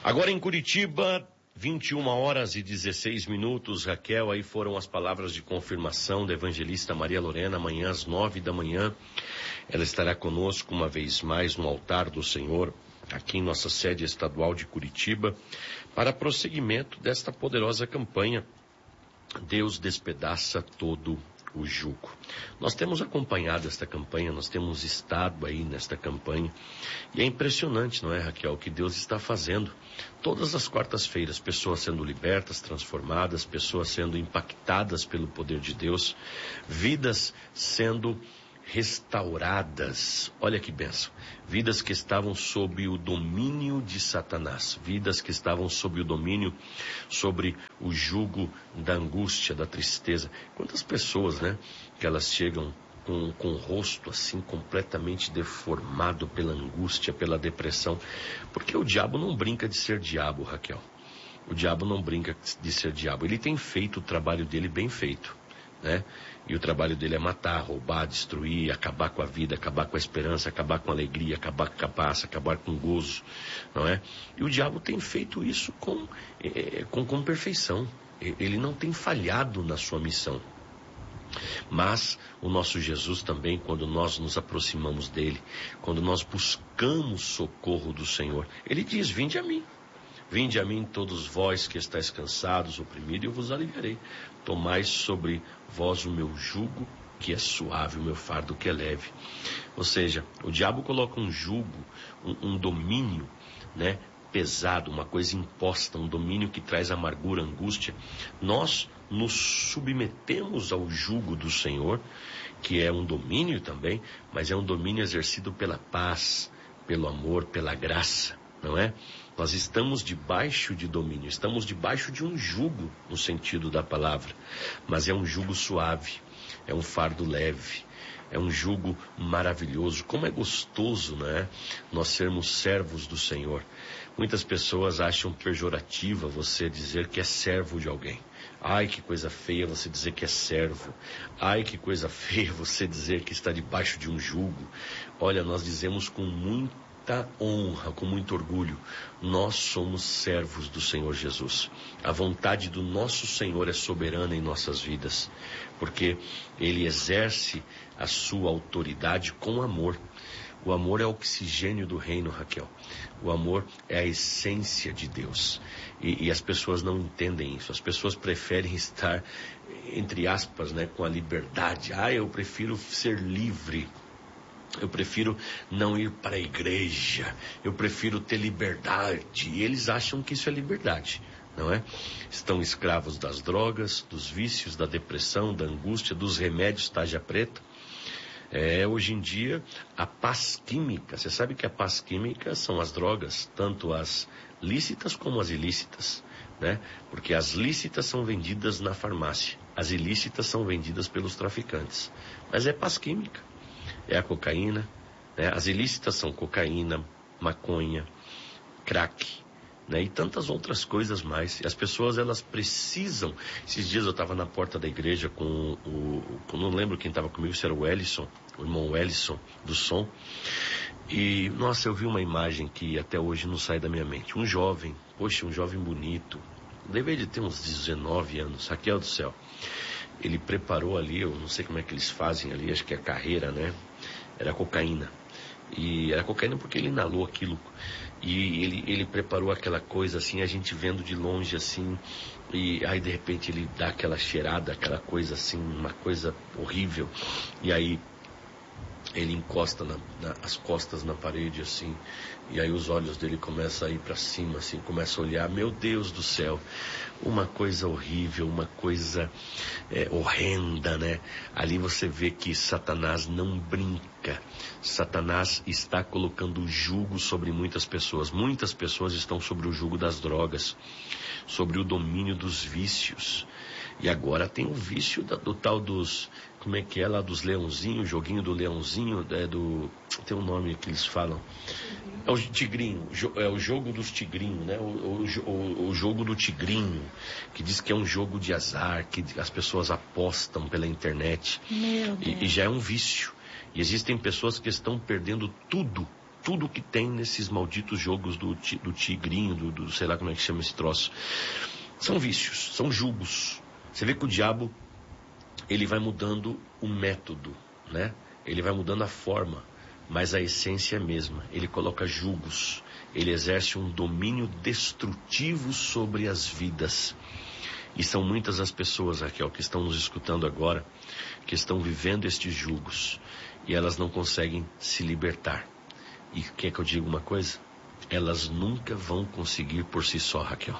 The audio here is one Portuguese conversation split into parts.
Agora em Curitiba, 21h16. Raquel, aí foram as palavras de confirmação da evangelista Maria Lorena. Amanhã às 9h, ela estará conosco uma vez mais no altar do Senhor, aqui em nossa sede estadual de Curitiba, para prosseguimento desta poderosa campanha. Deus despedaça todo o jugo. Nós temos acompanhado esta campanha, nós temos estado aí nesta campanha, e é impressionante, não é, Raquel, o que Deus está fazendo. Todas as quartas-feiras, pessoas sendo libertas, transformadas, pessoas sendo impactadas pelo poder de Deus, vidas sendo restauradas. Olha que bênção. Vidas que estavam sob o domínio de Satanás, vidas que estavam sob o domínio, sobre o jugo da angústia, da tristeza. Quantas pessoas, né, que elas chegam com o rosto assim completamente deformado pela angústia, pela depressão, porque o diabo não brinca de ser diabo, Raquel. O diabo não brinca de ser diabo. Ele tem feito o trabalho dele bem feito, né? E o trabalho dele é matar, roubar, destruir, acabar com a vida, acabar com a esperança, acabar com a alegria, acabar com a paz, acabar com o gozo, não é? E o diabo tem feito isso com perfeição. Ele não tem falhado na sua missão. Mas o nosso Jesus também, quando nós nos aproximamos dele, quando nós buscamos socorro do Senhor, ele diz: vinde a mim. Vinde a mim todos vós que estáis cansados, oprimidos, e eu vos aliviarei. Tomai sobre vós o meu jugo, que é suave, o meu fardo que é leve. Ou seja, o diabo coloca um jugo, um domínio, né, pesado, uma coisa imposta, um domínio que traz amargura, angústia. Nós nos submetemos ao jugo do Senhor, que é um domínio também, mas é um domínio exercido pela paz, pelo amor, pela graça, não é? Nós estamos debaixo de domínio, estamos debaixo de um jugo, no sentido da palavra, mas é um jugo suave, é um fardo leve, é um jugo maravilhoso. Como é gostoso, né, nós sermos servos do Senhor. Muitas pessoas acham pejorativa você dizer que é servo de alguém. Ai, que coisa feia você dizer que é servo. Ai, que coisa feia você dizer que está debaixo de um jugo. Olha, nós dizemos com muita honra, com muito orgulho: nós somos servos do Senhor Jesus. A vontade do nosso Senhor é soberana em nossas vidas, porque Ele exerce a sua autoridade com amor. O amor é o oxigênio do reino, Raquel. O amor é a essência de Deus. E as pessoas não entendem isso. As pessoas preferem estar, entre aspas, né, com a liberdade. Eu prefiro ser livre. Eu prefiro não ir para a igreja. Eu prefiro ter liberdade. E eles acham que isso é liberdade, não é? Estão escravos das drogas, dos vícios, da depressão, da angústia, dos remédios tarja preta. Hoje em dia, a paz química, você sabe que a paz química são as drogas, tanto as lícitas como as ilícitas, né? Porque as lícitas são vendidas na farmácia, as ilícitas são vendidas pelos traficantes. Mas é paz química, é a cocaína, né? As ilícitas são cocaína, maconha, crack, né? E tantas outras coisas mais. E as pessoas, elas precisam. Esses dias eu estava na porta da igreja com não lembro quem estava comigo, se era o Ellison, o irmão Ellison do som. E, nossa, eu vi uma imagem que até hoje não sai da minha mente. Um jovem bonito, deveria de ter uns 19 anos, Raquel do céu. Ele preparou ali, eu não sei como é que eles fazem ali, acho que é carreira, né? Era cocaína. E era cocaína porque ele inalou aquilo. E ele preparou aquela coisa assim, a gente vendo de longe assim, e aí de repente ele dá aquela cheirada, aquela coisa assim, uma coisa horrível. E aí ele encosta as costas na parede assim, e aí os olhos dele começam a ir para cima assim, começa a olhar, meu Deus do céu, uma coisa horrível, uma coisa horrenda, né? Ali você vê que Satanás não brinca. Satanás está colocando jugo sobre muitas pessoas estão sobre o jugo das drogas, sobre o domínio dos vícios. E agora tem o vício do tal dos, como é que é lá, dos leãozinhos, joguinho do leãozinho, tem um nome que eles falam, é o tigrinho, é o jogo dos tigrinhos, né? O jogo do tigrinho, que diz que é um jogo de azar, que as pessoas apostam pela internet. Meu Deus. E já é um vício. E existem pessoas que estão perdendo tudo tudo que tem nesses malditos jogos do tigrinho, do sei lá como é que chama esse troço. São vícios, são jugos. Você vê que o diabo, ele vai mudando o método, né? Ele vai mudando a forma, mas a essência é a mesma. Ele coloca jugos, ele exerce um domínio destrutivo sobre as vidas. E são muitas as pessoas, Raquel, que estão nos escutando agora, que estão vivendo estes jugos, e elas não conseguem se libertar. E quer que eu diga uma coisa? Elas nunca vão conseguir por si só, Raquel.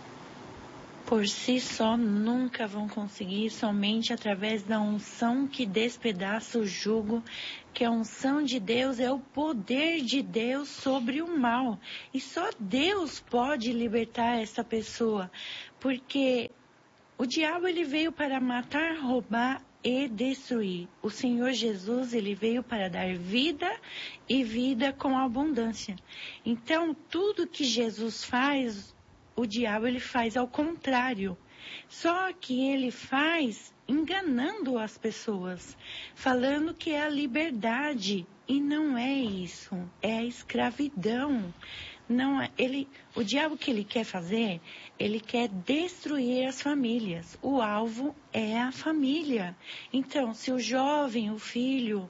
Por si só nunca vão conseguir, somente através da unção que despedaça o jugo, que a unção de Deus é o poder de Deus sobre o mal. E só Deus pode libertar essa pessoa, porque o diabo ele veio para matar, roubar e destruir. O Senhor Jesus, ele veio para dar vida e vida com abundância. Então, tudo que Jesus faz, o diabo ele faz ao contrário. Só que ele faz enganando as pessoas, falando que é a liberdade. E não é isso, é a escravidão. Não é, o diabo que ele quer fazer, ele quer destruir as famílias. O alvo é a família. Então, se o jovem, o filho,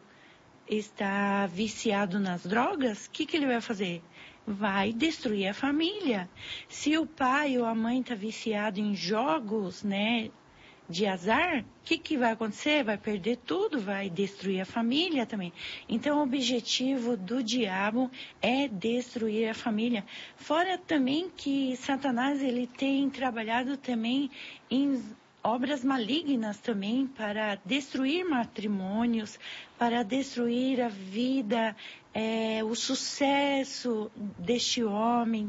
está viciado nas drogas, o que ele vai fazer? Vai destruir a família. Se o pai ou a mãe está viciado em jogos, né, de azar, o que vai acontecer? Vai perder tudo, vai destruir a família também. Então, o objetivo do diabo é destruir a família. Fora também que Satanás, ele tem trabalhado também em obras malignas também para destruir matrimônios, para destruir a vida, o sucesso deste homem,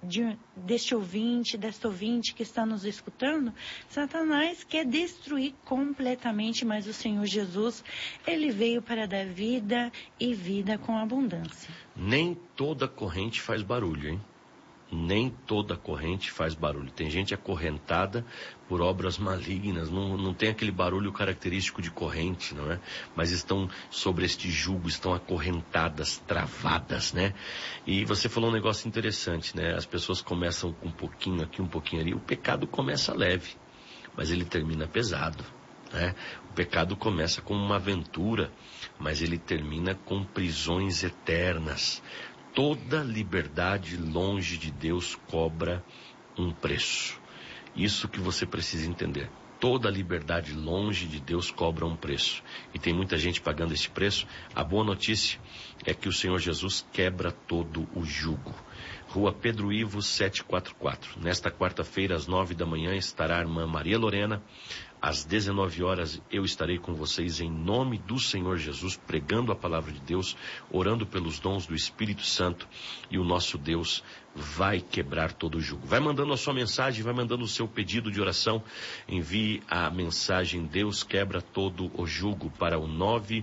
deste ouvinte, desta ouvinte que está nos escutando. Satanás quer destruir completamente, mas o Senhor Jesus, ele veio para dar vida e vida com abundância. Nem toda corrente faz barulho, hein? Nem toda corrente faz barulho. Tem gente acorrentada por obras malignas, não tem aquele barulho característico de corrente, não é? Mas estão sobre este jugo, estão acorrentadas, travadas, né? E você falou um negócio interessante, né? As pessoas começam com um pouquinho aqui, um pouquinho ali. O pecado começa leve, mas ele termina pesado, né? O pecado começa como uma aventura, mas ele termina com prisões eternas. Toda liberdade longe de Deus cobra um preço. Isso que você precisa entender. Toda liberdade longe de Deus cobra um preço. E tem muita gente pagando esse preço. A boa notícia é que o Senhor Jesus quebra todo o jugo. Rua Pedro Ivo 744. Nesta quarta-feira, às 9 da manhã, estará a irmã Maria Lorena. Às 19 horas eu estarei com vocês em nome do Senhor Jesus, pregando a palavra de Deus, orando pelos dons do Espírito Santo, e o nosso Deus vai quebrar todo o jugo. Vai mandando a sua mensagem, vai mandando o seu pedido de oração. Envie a mensagem Deus quebra todo o jugo para o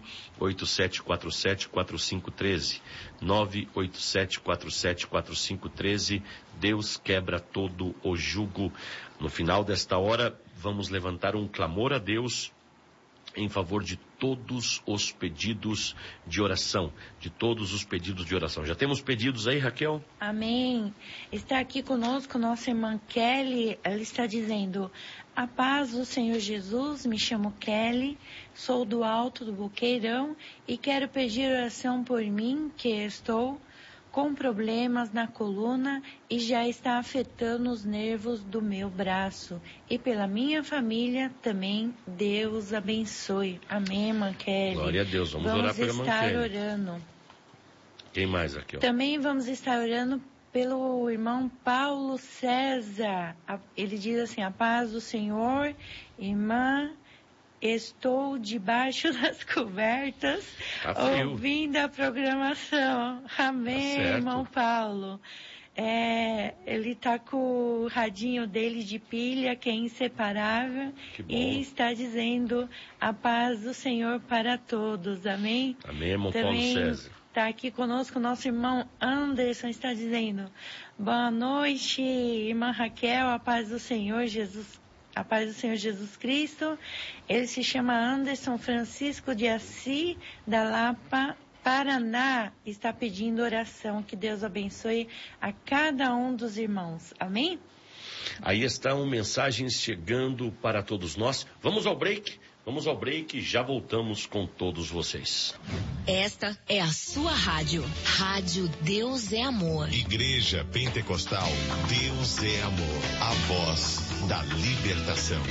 987474513. 987474513. Deus quebra todo o jugo. No final desta hora, vamos levantar um clamor a Deus em favor de todos os pedidos de oração, Já temos pedidos aí, Raquel? Amém. Está aqui conosco nossa irmã Kelly. Ela está dizendo: a paz do Senhor Jesus, me chamo Kelly, sou do Alto do Boqueirão e quero pedir oração por mim, que estou com problemas na coluna e já está afetando os nervos do meu braço. E pela minha família também, Deus abençoe. Amém, irmã Kelly. Glória a Deus, vamos orar pela irmã Kelly. Vamos estar orando. Quem mais, Raquel? Também vamos estar orando pelo irmão Paulo César. Ele diz assim: a paz do Senhor, irmã. Estou debaixo das cobertas, ouvindo a programação. Amém, tá, irmão Paulo. Ele está com o radinho dele de pilha, que é inseparável, e está dizendo a paz do Senhor para todos. Amém? Amém, irmão Também Paulo César. Está aqui conosco o nosso irmão Anderson, está dizendo: boa noite, irmã Raquel, a paz do Senhor Jesus. A paz do Senhor Jesus Cristo. Ele se chama Anderson Francisco de Assis da Lapa, Paraná está pedindo oração. Que Deus abençoe a cada um dos irmãos. Amém? Aí estão mensagens chegando para todos nós. Vamos ao break e já voltamos com todos vocês. Esta é a sua rádio. Rádio Deus é Amor. Igreja Pentecostal Deus é Amor. A voz da libertação.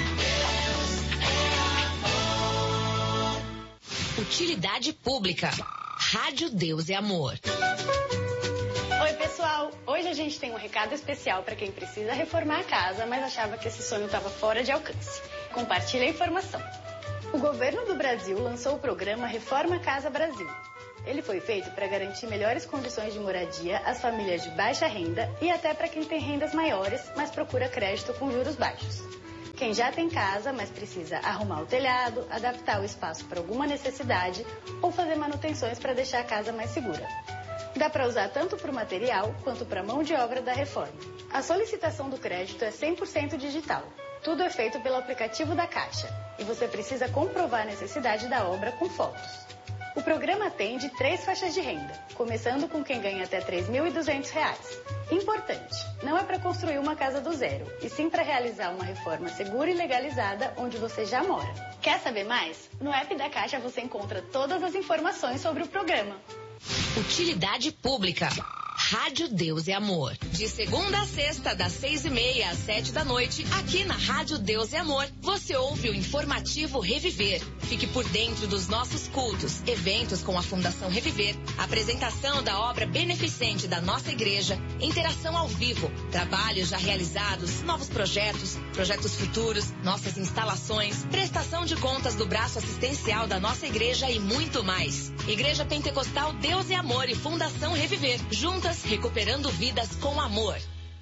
Utilidade pública. Rádio Deus é Amor. Oi, pessoal! Hoje a gente tem um recado especial para quem precisa reformar a casa, mas achava que esse sonho estava fora de alcance. Compartilhe a informação. O governo do Brasil lançou o programa Reforma Casa Brasil. Ele foi feito para garantir melhores condições de moradia às famílias de baixa renda e até para quem tem rendas maiores, mas procura crédito com juros baixos. Quem já tem casa, mas precisa arrumar o telhado, adaptar o espaço para alguma necessidade ou fazer manutenções para deixar a casa mais segura. Dá para usar tanto para o material quanto para a mão de obra da reforma. A solicitação do crédito é 100% digital. Tudo é feito pelo aplicativo da Caixa e você precisa comprovar a necessidade da obra com fotos. O programa atende 3 faixas de renda, começando com quem ganha até R$ 3.200. Importante, não é para construir uma casa do zero, e sim para realizar uma reforma segura e legalizada onde você já mora. Quer saber mais? No app da Caixa você encontra todas as informações sobre o programa. Utilidade pública. Rádio Deus é Amor. De segunda a sexta, das 6:30 às 7 da noite, aqui na Rádio Deus é Amor, você ouve o informativo Reviver. Fique por dentro dos nossos cultos, eventos com a Fundação Reviver, apresentação da obra beneficente da nossa igreja, interação ao vivo, trabalhos já realizados, novos projetos, projetos futuros, nossas instalações, prestação de contas do braço assistencial da nossa igreja e muito mais. Igreja Pentecostal Deus é Amor e Fundação Reviver, juntas recuperando vidas com amor.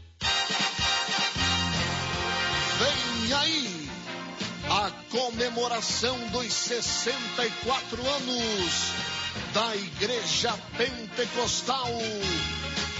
Vem aí a comemoração dos 64 anos da Igreja Pentecostal